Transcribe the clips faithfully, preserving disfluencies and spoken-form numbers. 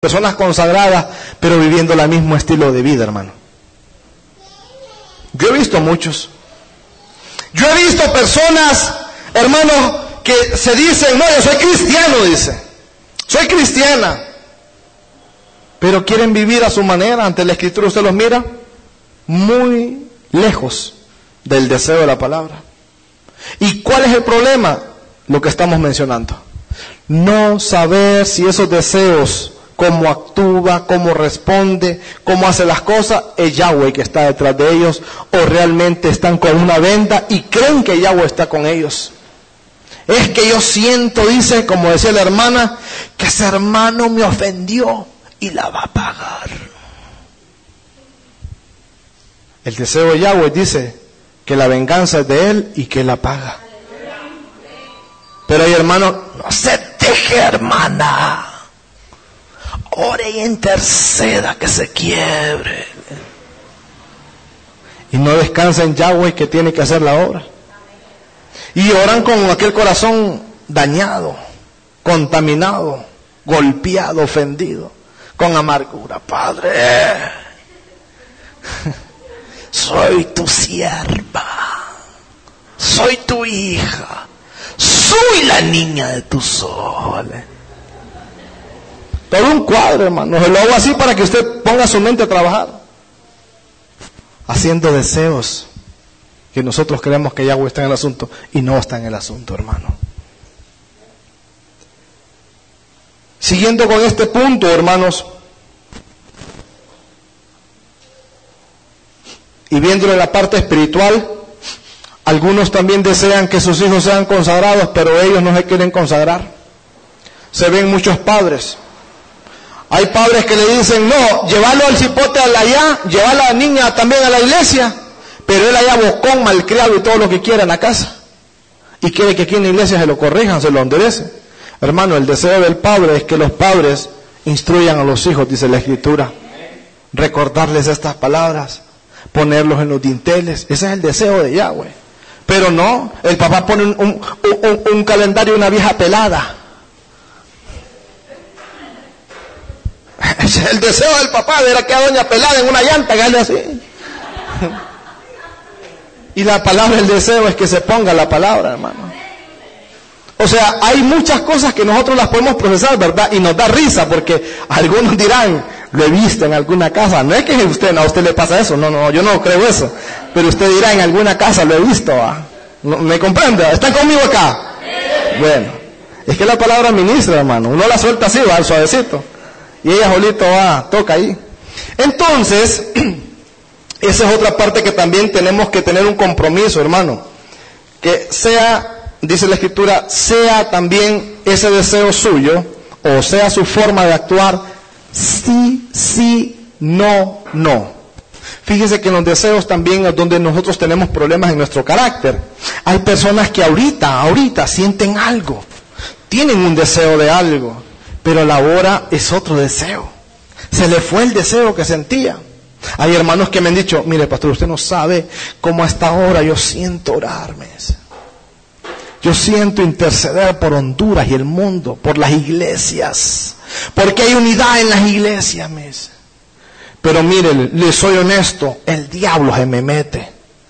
personas consagradas, pero viviendo el mismo estilo de vida, hermano. Yo he visto muchos. Yo he visto personas, hermanos, que se dicen, no, yo soy cristiano, dice. Soy cristiana. Pero quieren vivir a su manera. Ante la Escritura usted los mira muy lejos del deseo de la palabra. ¿Y cuál es el problema? Lo que estamos mencionando. No saber si esos deseos, cómo actúa, cómo responde, cómo hace las cosas, es Yahweh que está detrás de ellos, o realmente están con una venda y creen que Yahweh está con ellos. Es que yo siento, dice, como decía la hermana, que ese hermano me ofendió y la va a pagar. El deseo de Yahweh dice que la venganza es de él y que él la paga. Pero hay hermanos, no se deje, hermana. Ore y interceda que se quiebre. Y no descansa en Yahweh que tiene que hacer la obra. Y oran con aquel corazón dañado, contaminado, golpeado, ofendido, con amargura. Padre, soy tu sierva, soy tu hija, soy la niña de tus ojos. Todo un cuadro, hermano. Lo hago así para que usted ponga su mente a trabajar. Haciendo deseos que nosotros creemos que Yahweh está en el asunto y no está en el asunto, hermano. Siguiendo con este punto, hermanos, y viéndolo en la parte espiritual, algunos también desean que sus hijos sean consagrados, pero ellos no se quieren consagrar. Se ven muchos padres. Hay padres que le dicen, no, llévalo al cipote allá, lleva a la niña también a la iglesia, pero él allá bocón, malcriado y todo lo que quiera en la casa. Y quiere que aquí en la iglesia se lo corrijan, se lo enderecen. Hermano, el deseo del padre es que los padres instruyan a los hijos, dice la Escritura. Recordarles estas palabras, ponerlos en los dinteles. Ese es el deseo de Yahweh. Pero no, el papá pone un, un, un, un calendario de una vieja pelada. El deseo del papá de ver a doña pelada en una llanta, hágale así. Y la palabra, el deseo es que se ponga la palabra, hermano. O sea, hay muchas cosas que nosotros las podemos procesar, ¿verdad? Y nos da risa, porque algunos dirán, lo he visto en alguna casa. No es que usted, no, a usted le pasa eso, no, no, yo no creo eso. Pero usted dirá, en alguna casa lo he visto, ¿ah? ¿No, ¿me comprende? ¿Están conmigo acá? Bueno, es que la palabra ministra, hermano. Uno la suelta así, va, suavecito. Y ella solito va, toca ahí. Entonces, esa es otra parte que también tenemos que tener un compromiso, hermano. Que sea, dice la Escritura, sea también ese deseo suyo, o sea su forma de actuar, sí, sí, no, no. Fíjese que en los deseos también es donde nosotros tenemos problemas en nuestro carácter. Hay personas que ahorita, ahorita sienten algo, tienen un deseo de algo, pero a la hora es otro deseo. Se le fue el deseo que sentía. Hay hermanos que me han dicho, mire pastor, usted no sabe cómo a esta hora yo siento orarme. Yo siento interceder por Honduras y el mundo, por las iglesias, porque hay unidad en las iglesias, me dice. Pero mire, le soy honesto, el diablo se me mete.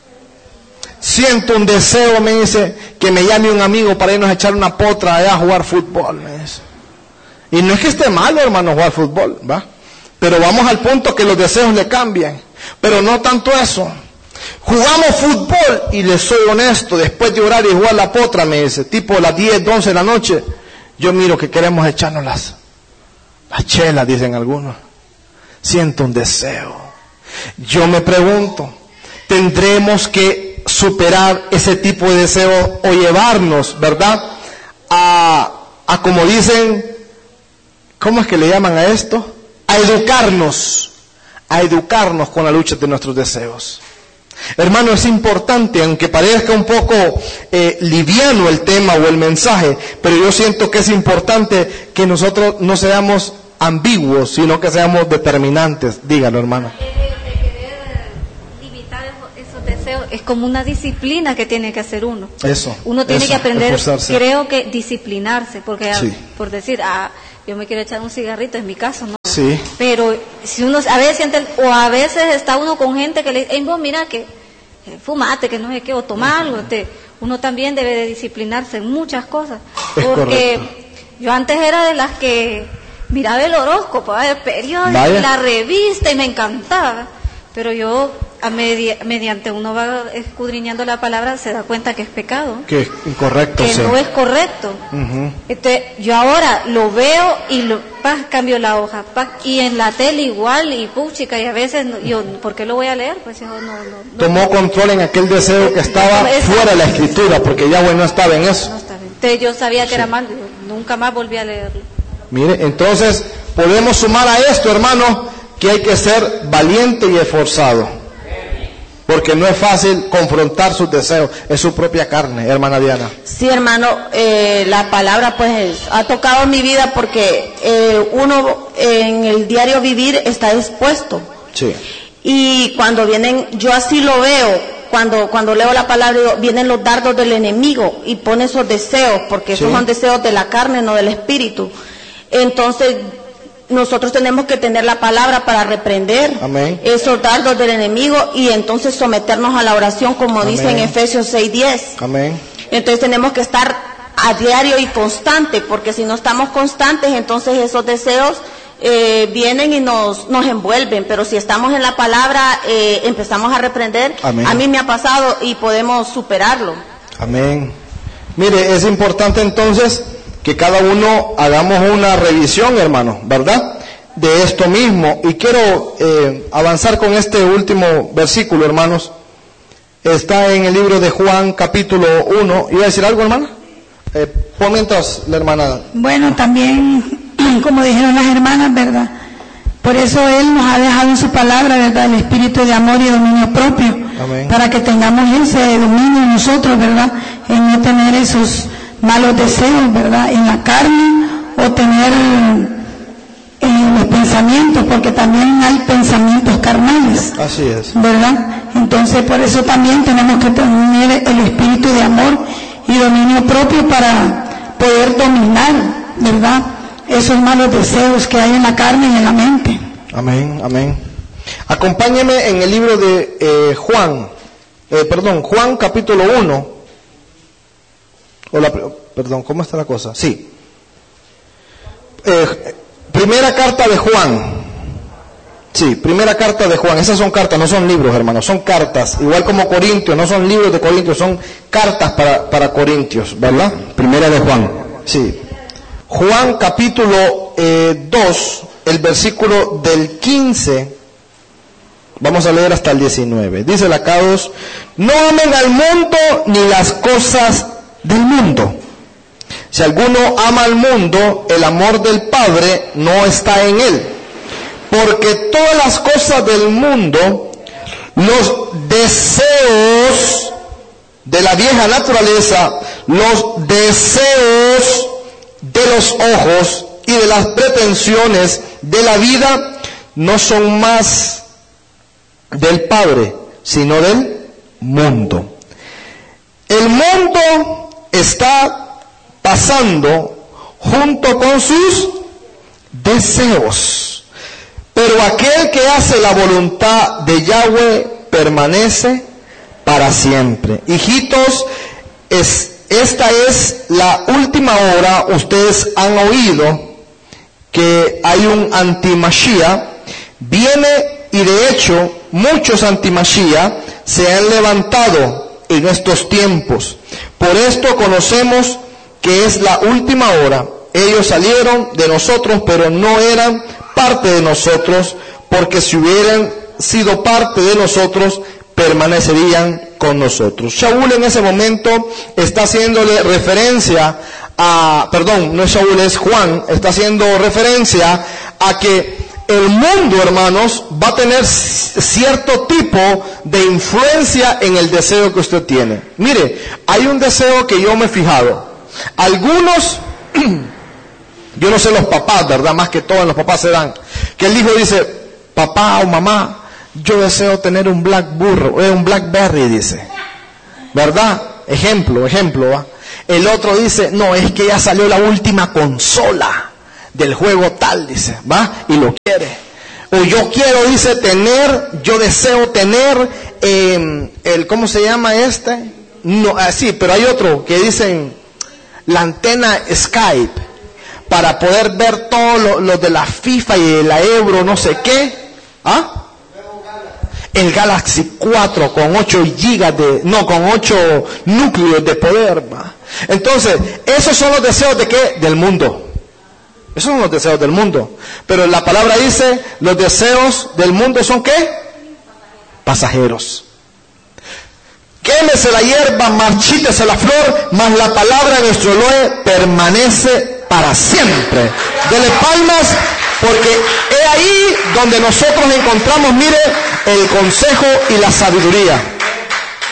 Siento un deseo, me dice, que me llame un amigo para irnos a echar una potra allá a jugar fútbol, me dice. Y no es que esté malo, hermano, jugar fútbol, ¿va? Pero vamos al punto que los deseos le cambian. Pero no tanto eso. Jugamos fútbol y le soy honesto, después de orar y jugar la potra, me dice, tipo las diez, once de la noche, yo miro que queremos echarnos las, las chelas, dicen algunos. Siento un deseo. Yo me pregunto, ¿tendremos que superar ese tipo de deseo o llevarnos, verdad, a, a como dicen, ¿cómo es que le llaman a esto? A educarnos, a educarnos con la lucha de nuestros deseos. Hermano, es importante, aunque parezca un poco eh, liviano el tema o el mensaje, pero yo siento que es importante que nosotros no seamos ambiguos, sino que seamos determinantes. Dígalo, hermano. Es como una disciplina que tiene que hacer uno. Eso. Uno tiene eso, que aprender, esforzarse. Creo que disciplinarse, porque sí. por decir, ah, yo me quiero echar un cigarrito, en mi caso no. Sí. Pero si uno a veces siente, o a veces está uno con gente que le dice, hey, vos mira que eh, fumate, que no sé qué, o toma algo, te, uno también debe de disciplinarse en muchas cosas. Es porque correcto. Yo antes era de las que miraba el horóscopo, el periódico, Vaya. la revista, y me encantaba. Pero yo, a media, mediante uno va escudriñando la palabra, se da cuenta que es pecado. Que es incorrecto, Que sí. no es correcto. Ujú. Entonces, yo ahora lo veo y lo, pa, cambio la hoja. Pa, y en la tele igual, y puchica, y a veces, no, yo, ¿por qué lo voy a leer? Pues yo no, no, no. Tomó control en aquel deseo que estaba Exacto. fuera de la escritura, porque Yahweh no estaba en eso. No está bien. Entonces, yo sabía que era mal, yo nunca más volví a leerlo. Mire, entonces podemos sumar a esto, hermano, que hay que ser valiente y esforzado, porque no es fácil confrontar sus deseos, es su propia carne, hermana Diana. Sí, hermano, eh, la palabra pues ha tocado mi vida porque eh, uno en el diario vivir está expuesto. Sí. Y cuando vienen, yo así lo veo, cuando cuando leo la palabra, digo, vienen los dardos del enemigo y pone esos deseos, porque Sí. esos son deseos de la carne, no del espíritu. Entonces, nosotros tenemos que tener la palabra para reprender Amén. esos dardos del enemigo y entonces someternos a la oración, como Amén. dice en Efesios seis diez. Amén. Entonces tenemos que estar a diario y constante, porque si no estamos constantes, entonces esos deseos eh, vienen y nos, nos envuelven. Pero si estamos en la palabra, eh, empezamos a reprender. Amén. A mí me ha pasado y podemos superarlo. Amén. Mire, es importante entonces que cada uno hagamos una revisión, hermano, ¿verdad? De esto mismo. Y quiero eh, avanzar con este último versículo, hermanos. Está en el libro de Juan, capítulo uno. ¿Iba a decir algo, hermana? Eh, pon mientras la hermana. Bueno, también, como dijeron las hermanas, ¿verdad? Por eso Él nos ha dejado en su palabra, ¿verdad? El espíritu de amor y dominio propio. Amén. Para que tengamos ese dominio en nosotros, ¿verdad? En no tener esos malos deseos, ¿verdad? En la carne, o tener en los pensamientos, porque también hay pensamientos carnales, Así es. ¿verdad? Entonces, por eso también tenemos que tener el espíritu de amor y dominio propio para poder dominar, ¿verdad? Esos malos deseos que hay en la carne y en la mente. Amén, amén. Acompáñeme en el libro de eh, Juan, eh, perdón, Juan capítulo uno. O la, perdón, ¿cómo está la cosa? Sí. Eh, primera carta de Juan. Sí, primera carta de Juan. Esas son cartas, no son libros, hermanos, son cartas. Igual como Corintios, no son libros de Corintios, son cartas para, para Corintios, ¿verdad? Primera de Juan. Sí. Juan capítulo eh, dos, el versículo del quince. Vamos a leer hasta el diecinueve. Dice la K dos, no amen al mundo ni las cosas del mundo. Si alguno ama al mundo, el amor del Padre no está en él. Porque todas las cosas del mundo, los deseos de la vieja naturaleza, los deseos de los ojos y de las pretensiones de la vida, no son más del Padre, sino del mundo. El mundo está pasando junto con sus deseos, pero aquel que hace la voluntad de Yahweh permanece para siempre. Hijitos, es, esta es la última hora. Ustedes han oído que hay un anti-Mashiach, viene, y de hecho muchos anti-Mashiach se han levantado en estos tiempos. Por esto conocemos que es la última hora. Ellos salieron de nosotros, pero no eran parte de nosotros, porque si hubieran sido parte de nosotros, permanecerían con nosotros. Shaul en ese momento está haciéndole referencia a, perdón, no es Shaul, es Juan, está haciendo referencia a que el mundo, hermanos, va a tener cierto tipo de influencia en el deseo que usted tiene. Mire, hay un deseo que yo me he fijado. Algunos, yo no sé los papás, ¿verdad? Más que todos los papás se dan. Que el hijo dice, papá o mamá, yo deseo tener un Black Burro, eh, un Blackberry, dice. ¿Verdad? Ejemplo, ejemplo, ¿va? El otro dice, no, es que ya salió la última consola del juego tal, dice, ¿va? Y lo quiere. O yo quiero, dice, tener, yo deseo tener, eh, el, ¿cómo se llama este? No, ah, sí, pero hay otro que dicen, la antena Skype, para poder ver todo lo, lo de la FIFA y de la Euro, no sé qué. ¿Ah? El Galaxy cuatro con ocho gigas de, no, con ocho núcleos de poder, ¿va? Entonces, esos son los deseos de qué? Del mundo. Esos son los deseos del mundo. Pero la palabra dice, los deseos del mundo son ¿qué? Pasajeros. Quémese la hierba, marchítese la flor, mas la palabra de nuestro Elohe permanece para siempre. Dele palmas, porque es ahí donde nosotros encontramos, mire, el consejo y la sabiduría.